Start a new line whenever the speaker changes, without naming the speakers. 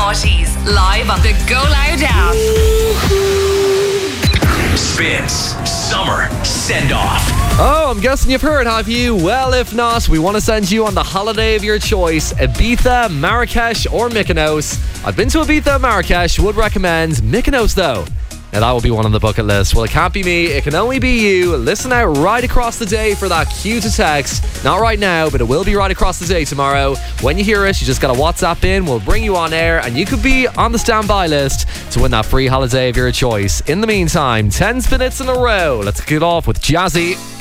Naughties, live on the Go Loud app.
Spins Summer Send-Off.
Oh, I'm guessing you've heard, have you? Well, if not, we want to send you on the holiday of your choice. Ibiza, Marrakesh or Mykonos. I've been to Ibiza and Marrakesh, would recommend Mykonos though. Now that will be one on the bucket list. Well, it can't be me, it can only be you. Listen out right across the day for that cue to text. Not right now, but it will be right across the day tomorrow. When you hear it, you just got to WhatsApp in, we'll bring you on air, and you could be on the standby list to win that free holiday of your choice. In the meantime, 10 minutes in a row. Let's kick it off with Jazzy.